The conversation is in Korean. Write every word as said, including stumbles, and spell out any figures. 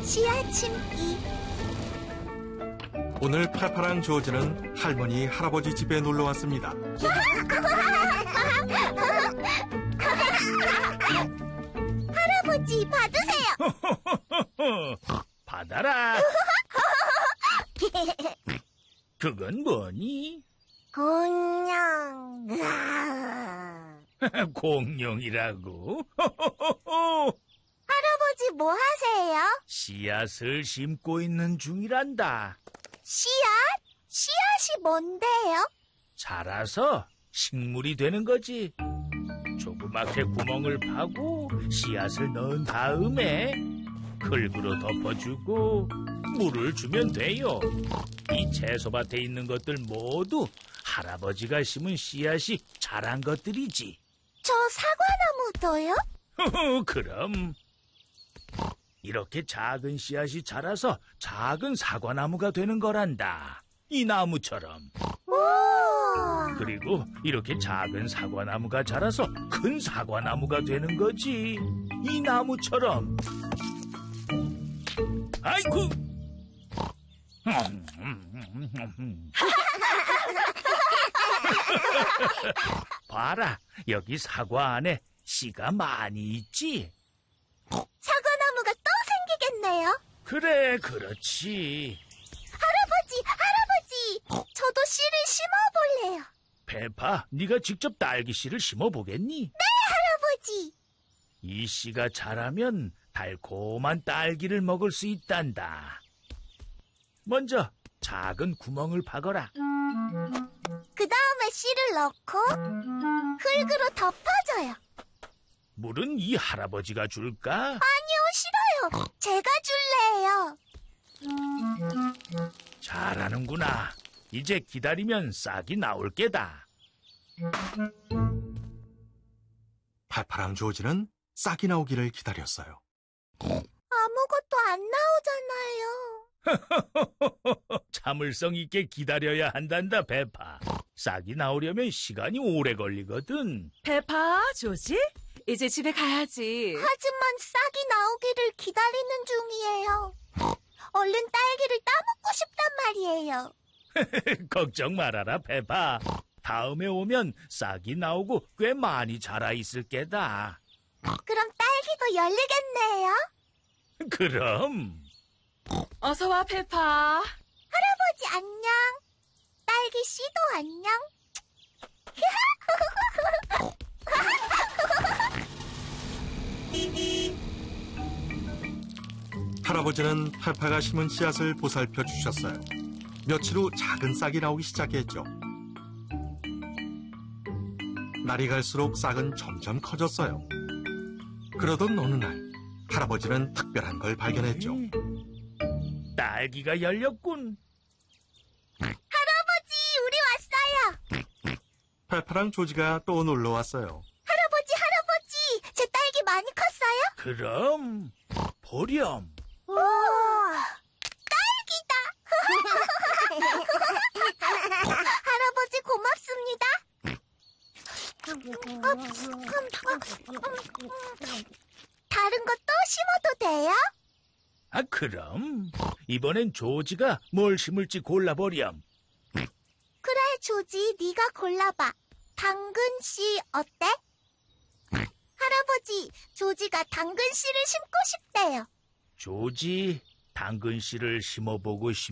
씨앗 심기. 오늘 팔팔한 조지는 할머니, 할아버지 집에 놀러 왔습니다. 할아버지, 받으세요. 받아라. 그건 뭐니? 공룡. 공룡이라고? 할아버지, 뭐 하세요? 씨앗을 심고 있는 중이란다. 씨앗? 씨앗이 뭔데요? 자라서 식물이 되는 거지. 조그맣게 구멍을 파고 씨앗을 넣은 다음에 흙으로 덮어주고 물을 주면 돼요. 이 채소밭에 있는 것들 모두 할아버지가 심은 씨앗이 자란 것들이지. 저 사과나무도요? 그럼 이렇게 작은 씨앗이 자라서 작은 사과나무가 되는 거란다. 이 나무처럼. 오! 그리고 이렇게 작은 사과나무가 자라서 큰 사과나무가 되는 거지. 이 나무처럼. 아이쿠! 봐라, 여기 사과 안에 씨가 많이 있지? 사과나무가 또 생기겠네요. 그래, 그렇지. 할아버지, 할아버지! 저도 씨를 심어볼래요. 페파, 네가 직접 딸기 씨를 심어보겠니? 네, 할아버지! 이 씨가 자라면 달콤한 딸기를 먹을 수 있단다. 먼저 작은 구멍을 파거라. 그 다음에 씨를 넣고 흙으로 덮어줘요. 물은 이 할아버지가 줄까? 아니요, 싫어요. 제가 줄래요. 잘하는구나. 이제 기다리면 싹이 나올 게다. 팔팔한 조지는 싹이 나오기를 기다렸어요. 아무것도 안 나오잖아요. 참을성 있게 기다려야 한단다, 페파. 싹이 나오려면 시간이 오래 걸리거든. 페파, 조지? 이제 집에 가야지. 하지만 싹이 나오기를 기다리는 중이에요. 얼른 딸기를 따먹고 싶단 말이에요. 걱정 말아라, 페파. 다음에 오면 싹이 나오고 꽤 많이 자라 있을 게다. 그럼 딸기도 열리겠네요. 그럼. 어서 와, 페파. 할아버지 안녕. 딸기 씨도 안녕. 할아버지는 팔팔가 심은 씨앗을 보살펴 주셨어요. 며칠 후 작은 싹이 나오기 시작했죠. 날이 갈수록 싹은 점점 커졌어요. 그러던 어느 날 할아버지는 특별한 걸 발견했죠. 딸기가 열렸군. 할아버지, 우리 왔어요. 팔팔한 조지가 또 놀러 왔어요. 할아버지, 할아버지, 제 딸기 많이 컸어요? 그럼 보렴. 우와, 딸기다. 할아버지 고맙습니다. 다른 것도 심어도 돼요? 아, 그럼. 이번엔 조지가 뭘 심을지 골라보렴. 그래, 조지, 네가 골라봐. 당근 씨 어때? 할아버지, 조지가 당근 씨를 심고 싶대요. 조지, 당근 씨를 심어보고 싶